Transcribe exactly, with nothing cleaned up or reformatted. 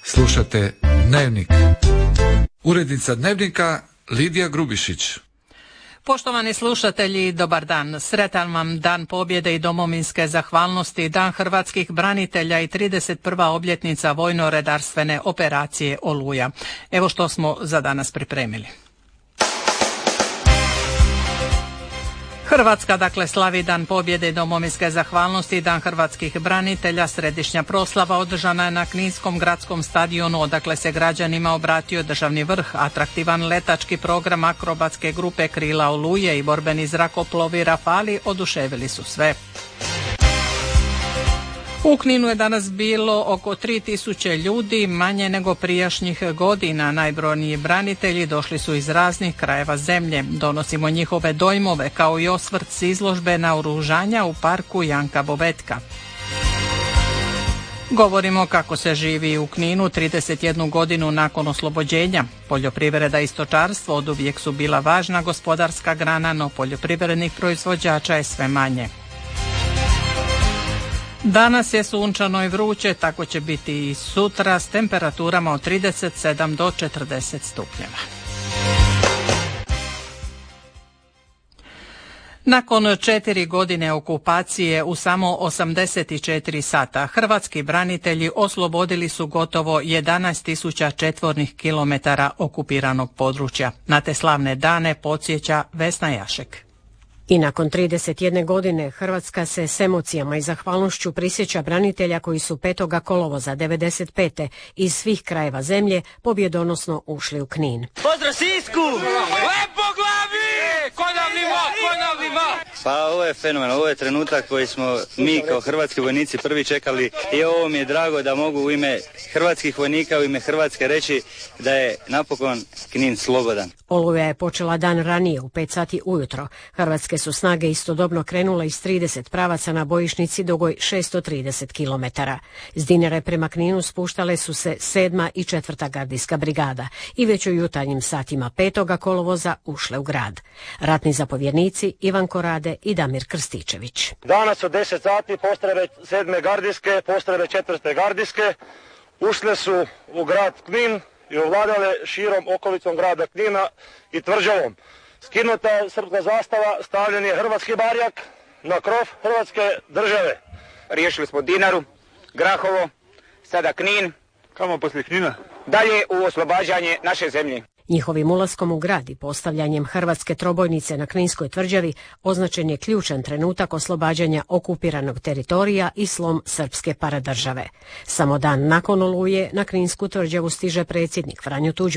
Slušate Dnevnik. Urednica Dnevnika Lidija Grubišić. Poštovani slušatelji, dobar dan. Sretan vam Dan pobjede i domovinske zahvalnosti, Dan hrvatskih branitelja i trideset prva obljetnica vojno-redarstvene operacije Oluja. Evo što smo za danas pripremili. Hrvatska dakle slavi Dan pobjede i domovinske zahvalnosti, Dan hrvatskih branitelja. Središnja proslava održana je na Kninskom gradskom stadionu, odakle se građanima obratio državni vrh. Atraktivan letački program akrobatske grupe Krila Oluje i borbeni zrakoplovi Rafali oduševili su sve. U Kninu je danas bilo oko tri tisuće ljudi, manje nego prijašnjih godina. Najbrojniji branitelji došli su iz raznih krajeva zemlje. Donosimo njihove dojmove kao i osvrt s izložbe naoružanja u parku Janka Bobetka. Govorimo kako se živi u Kninu trideset jednu godinu nakon oslobođenja. Poljoprivreda i stočarstvo oduvijek su bila važna gospodarska grana, no poljoprivrednih proizvođača je sve manje. Danas je sunčano i vruće, tako će biti i sutra s temperaturama od trideset sedam do četrdeset stupnjeva. Nakon četiri godine okupacije u samo osamdeset četiri sata hrvatski branitelji oslobodili su gotovo jedanaest tisuća četvornih kilometara okupiranog područja. Na te slavne dane podsjeća Vesna Jašek. I nakon trideset jedne godine Hrvatska se s emocijama i zahvalnošću prisjeća branitelja koji su petog kolovoza devedeset pete iz svih krajeva zemlje pobjedonosno ušli u Knin. Pozdrav Sisku! Lepo glavi! Ko nam nima, ko nam nima! Pa ovo je fenomen, ovo je trenutak koji smo mi kao hrvatski vojnici prvi čekali i ovo mi je drago da mogu u ime hrvatskih vojnika, u ime Hrvatske reći da je napokon Knin slobodan. Oluja je počela dan ranije u pet sati ujutro. Hrvatske su snage istodobno krenule iz trideset pravaca na bojišnici dugoj šesto trideset kilometara. S Dinare prema Kninu spuštale su se sedma i četvrta gardijska brigada i već u jutarnjim satima petog kolovoza ušle u grad. Ratni zapovjednici Ivan Korade i Damir Krstičević. Danas u deset sati postrojbe sedme gardijske, postrojbe četvrte gardijske ušle su u grad Knin i ovladale širom okolicom grada Knina i tvrđavom. Skinuta je srpska zastava, stavljen je hrvatski barjak na krov Hrvatske države. Riješili smo Dinaru, Grahovo, sada Knin. Kamo poslije Knina? Dalje u oslobađanje naše zemlje. Njihovim ulaskom u grad i postavljanjem hrvatske trobojnice na Kninskoj tvrđavi označen je ključan trenutak oslobađanja okupiranog teritorija i slom srpske paradržave. Samo dan nakon Oluje na Kninsku tvrđavu stiže predsjednik Franjo Tuđman.